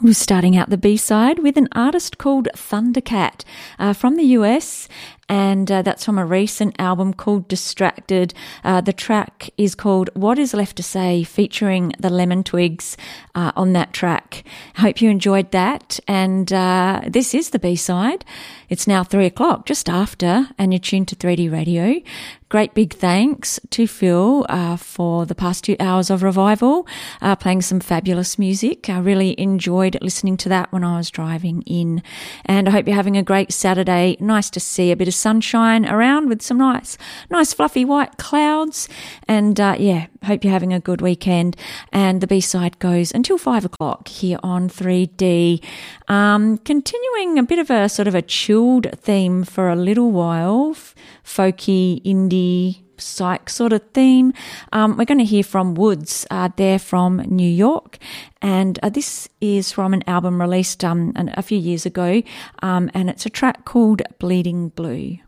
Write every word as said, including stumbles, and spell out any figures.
We're starting out the B-side with an artist called Thundercat uh, from the U S, and uh, that's from a recent album called Distracted. Uh, the track is called What Is Left to Say, featuring the Lemon Twigs uh, on that track. I hope you enjoyed that, and uh, this is the B-side. It's now three o'clock, just after, and you're tuned to three D Radio. Great big thanks to Phil uh, for the past two hours of Revival, uh, playing some fabulous music. I really enjoyed listening to that when I was driving in. And I hope you're having a great Saturday. Nice to see a bit of sunshine around with some nice, nice fluffy white clouds. And uh, yeah, hope you're having a good weekend. And the B-side goes until five o'clock here on three D. Um, continuing a bit of a sort of a chilled theme for a little while, folky, indie, psych sort of theme. Um, we're going to hear from Woods. Uh, they're from New York, and uh, this is from an album released um, a few years ago, um, and it's a track called Bleeding Blue.